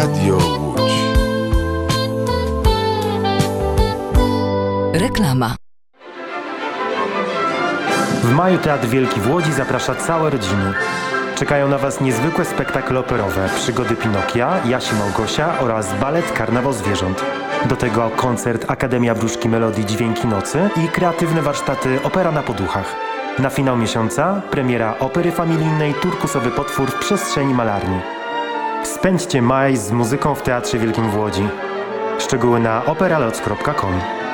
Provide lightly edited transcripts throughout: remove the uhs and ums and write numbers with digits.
Radio Łódź. Reklama. W maju Teatr Wielki w Łodzi zaprasza całe rodziny. Czekają na Was niezwykłe spektakle operowe, przygody Pinokia, Jasi Małgosia oraz balet Karnawał Zwierząt. Do tego koncert Akademia Wróżki Melodii Dźwięki Nocy i kreatywne warsztaty Opera na poduchach. Na finał miesiąca premiera opery familijnej Turkusowy potwór w przestrzeni malarni. Spędźcie maj z muzyką w Teatrze Wielkim w Łodzi. Szczegóły na operaloc.com.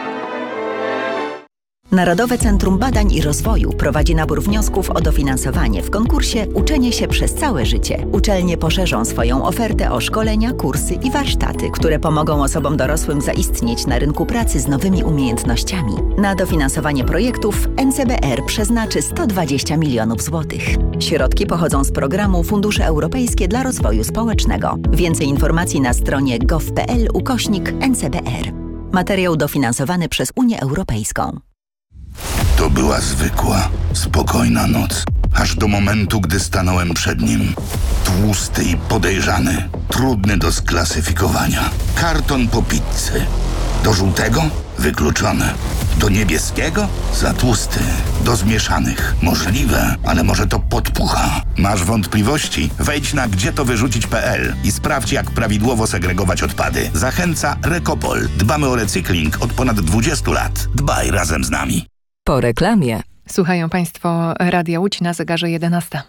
Narodowe Centrum Badań i Rozwoju prowadzi nabór wniosków o dofinansowanie w konkursie Uczenie się przez całe życie. Uczelnie poszerzą swoją ofertę o szkolenia, kursy i warsztaty, które pomogą osobom dorosłym zaistnieć na rynku pracy z nowymi umiejętnościami. Na dofinansowanie projektów NCBR przeznaczy 120 milionów złotych. Środki pochodzą z programu Fundusze Europejskie dla Rozwoju Społecznego. Więcej informacji na stronie gov.pl/NCBR. Materiał dofinansowany przez Unię Europejską. To była zwykła, spokojna noc. Aż do momentu, gdy stanąłem przed nim. Tłusty i podejrzany. Trudny do sklasyfikowania. Karton po pizzy. Do żółtego? Wykluczony. Do niebieskiego? Za tłusty. Do zmieszanych? Możliwe, ale może to podpucha. Masz wątpliwości? Wejdź na gdzietowyrzucić.pl i sprawdź, jak prawidłowo segregować odpady. Zachęca Recopol. Dbamy o recykling od ponad 20 lat. Dbaj razem z nami. Po reklamie. Słuchają Państwo Radia Łódź na zegarze 11.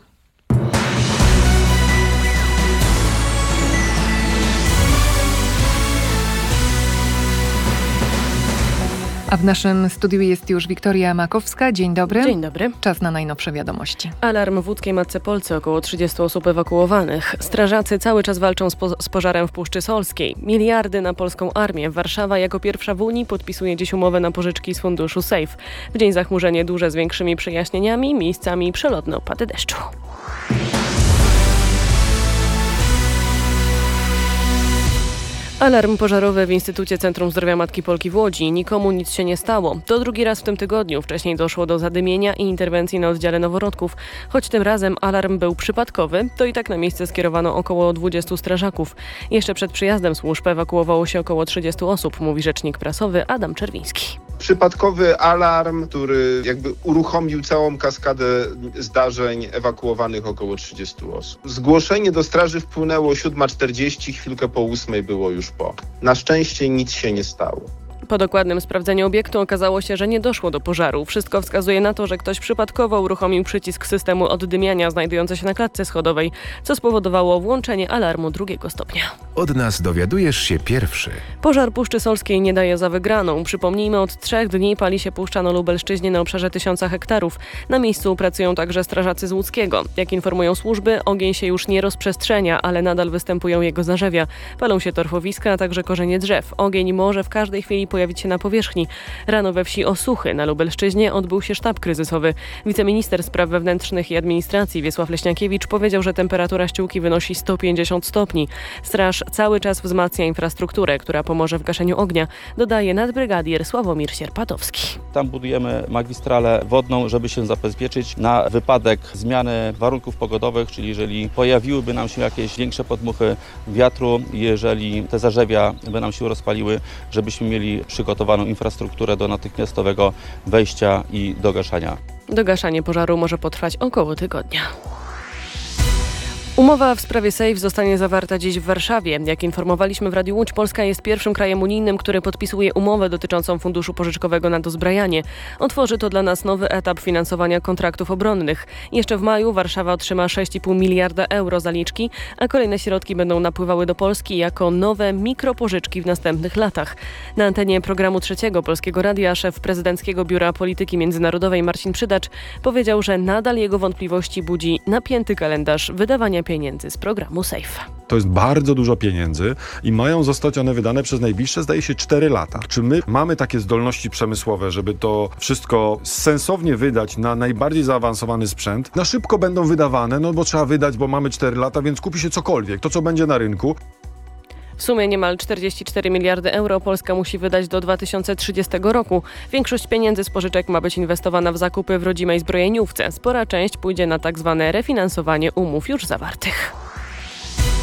A w naszym studiu jest już Wiktoria Makowska. Dzień dobry. Dzień dobry. Czas na najnowsze wiadomości. Alarm w łódzkiej Matce Polce. Około 30 osób ewakuowanych. Strażacy cały czas walczą z pożarem w Puszczy Solskiej. Miliardy na polską armię. Warszawa jako pierwsza w Unii podpisuje dziś umowę na pożyczki z funduszu SAFE. W dzień zachmurzenie duże z większymi przejaśnieniami, miejscami przelotne opady deszczu. Alarm pożarowy w Instytucie Centrum Zdrowia Matki Polki w Łodzi. Nikomu nic się nie stało. To drugi raz w tym tygodniu. Wcześniej doszło do zadymienia i interwencji na oddziale noworodków. Choć tym razem alarm był przypadkowy, to i tak na miejsce skierowano około 20 strażaków. Jeszcze przed przyjazdem służb ewakuowało się około 30 osób, mówi rzecznik prasowy Adam Czerwiński. Przypadkowy alarm, który jakby uruchomił całą kaskadę zdarzeń, ewakuowanych około 30 osób. Zgłoszenie do straży wpłynęło 7:40, chwilkę po 8 było już po. Na szczęście nic się nie stało. Po dokładnym sprawdzeniu obiektu okazało się, że nie doszło do pożaru. Wszystko wskazuje na to, że ktoś przypadkowo uruchomił przycisk systemu oddymiania znajdujący się na klatce schodowej, co spowodowało włączenie alarmu 2 stopnia. Od nas dowiadujesz się pierwszy. Pożar Puszczy Solskiej nie daje za wygraną. Przypomnijmy, od 3 dni pali się puszcza na Lubelszczyźnie na obszarze 1000 hektarów. Na miejscu pracują także strażacy z Łódzkiego. Jak informują służby, ogień się już nie rozprzestrzenia, ale nadal występują jego zarzewia. Palą się torfowiska, a także korzenie drzew. Ogień może w każdej chwili pojawić się na powierzchni. Rano we wsi Osuchy na Lubelszczyźnie odbył się sztab kryzysowy. Wiceminister spraw wewnętrznych i administracji Wiesław Leśniakiewicz powiedział, że temperatura ściółki wynosi 150 stopni. Straż cały czas wzmacnia infrastrukturę, która pomoże w gaszeniu ognia, dodaje nadbrygadier Sławomir Sierpatowski. Tam budujemy magistralę wodną, żeby się zabezpieczyć na wypadek zmiany warunków pogodowych, czyli jeżeli pojawiłyby nam się jakieś większe podmuchy wiatru, jeżeli te zarzewia by nam się rozpaliły, żebyśmy mieli przygotowaną infrastrukturę do natychmiastowego wejścia i do gaszenia. Dogaszanie pożaru może potrwać około tygodnia. Umowa w sprawie SAFE zostanie zawarta dziś w Warszawie. Jak informowaliśmy w Radiu Łódź, Polska jest pierwszym krajem unijnym, który podpisuje umowę dotyczącą funduszu pożyczkowego na dozbrajanie. Otworzy to dla nas nowy etap finansowania kontraktów obronnych. Jeszcze w maju Warszawa otrzyma 6,5 miliarda euro zaliczki, a kolejne środki będą napływały do Polski jako nowe mikropożyczki w następnych latach. Na antenie programu Trzeciego Polskiego Radia szef Prezydenckiego Biura Polityki Międzynarodowej Marcin Przydacz powiedział, że nadal jego wątpliwości budzi napięty kalendarz wydawania pieniędzy z programu SAFE. To jest bardzo dużo pieniędzy i mają zostać one wydane przez najbliższe, zdaje się, 4 lata. Czy my mamy takie zdolności przemysłowe, żeby to wszystko sensownie wydać na najbardziej zaawansowany sprzęt? Na szybko będą wydawane, no bo trzeba wydać, bo mamy 4 lata, więc kupi się cokolwiek, to co będzie na rynku. W sumie niemal 44 miliardy euro Polska musi wydać do 2030 roku. Większość pieniędzy z pożyczek ma być inwestowana w zakupy w rodzimej zbrojeniówce. Spora część pójdzie na tak zwane refinansowanie umów już zawartych.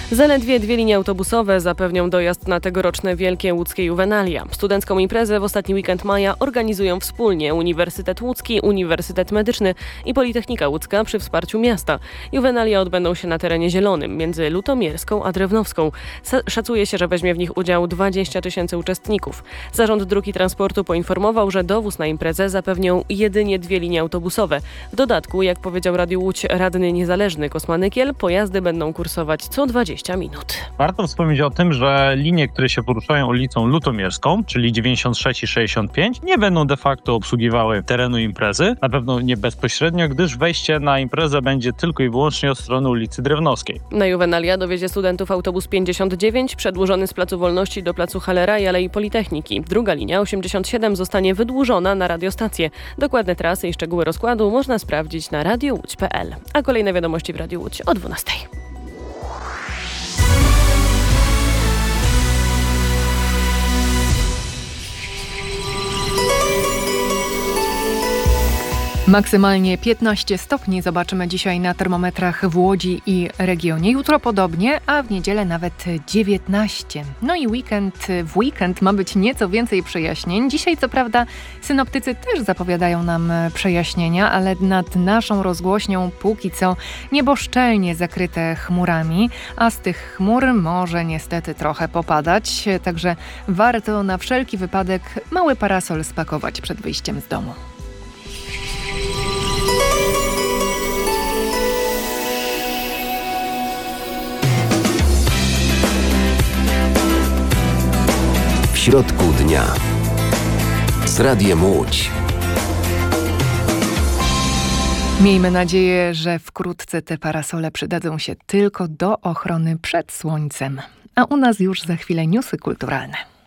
Zaledwie 2 linie autobusowe zapewnią dojazd na tegoroczne wielkie łódzkie Juvenalia. Studencką imprezę w ostatni weekend maja organizują wspólnie Uniwersytet Łódzki, Uniwersytet Medyczny i Politechnika Łódzka przy wsparciu miasta. Juvenalia odbędą się na terenie zielonym między Lutomierską a Drewnowską. Szacuje się, że weźmie w nich udział 20 000 uczestników. Zarząd Dróg i Transportu poinformował, że dowóz na imprezę zapewnią jedynie 2 linie autobusowe. W dodatku, jak powiedział Radiu Łódź radny niezależny Kosmanykiel, pojazdy będą kursować co 20 minut. Warto wspomnieć o tym, że linie, które się poruszają ulicą Lutomierską, czyli 96 i 65, nie będą de facto obsługiwały terenu imprezy. Na pewno nie bezpośrednio, gdyż wejście na imprezę będzie tylko i wyłącznie od strony ulicy Drewnowskiej. Na Juvenalia dowiezie studentów autobus 59, przedłużony z Placu Wolności do Placu Hallera i Alei Politechniki. Druga linia 87 zostanie wydłużona na radiostację. Dokładne trasy i szczegóły rozkładu można sprawdzić na radiowódź.pl. A kolejne wiadomości w Radiu Łódź o 12. Maksymalnie 15 stopni zobaczymy dzisiaj na termometrach w Łodzi i regionie. Jutro podobnie, a w niedzielę nawet 19. No i w weekend ma być nieco więcej przejaśnień. Dzisiaj co prawda synoptycy też zapowiadają nam przejaśnienia, ale nad naszą rozgłośnią póki co niebo szczelnie zakryte chmurami, a z tych chmur może niestety trochę popadać. Także warto na wszelki wypadek mały parasol spakować przed wyjściem z domu. W środku dnia z Radiem Łódź. Miejmy nadzieję, że wkrótce te parasole przydadzą się tylko do ochrony przed słońcem. A u nas już za chwilę newsy kulturalne.